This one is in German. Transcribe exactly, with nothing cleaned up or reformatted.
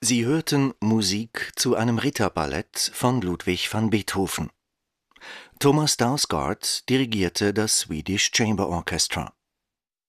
Sie hörten Musik zu einem Ritterballett von Ludwig van Beethoven. Thomas Dausgaard dirigierte das Swedish Chamber Orchestra.